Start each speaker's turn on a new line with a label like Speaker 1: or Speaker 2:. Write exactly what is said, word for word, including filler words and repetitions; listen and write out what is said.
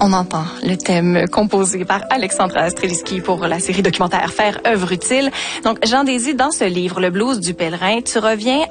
Speaker 1: On entend le thème composé par Alexandra Streliski pour la série documentaire Faire œuvre utile. Donc, Jean Désy, dans ce livre, Le blues du pèlerin, tu reviens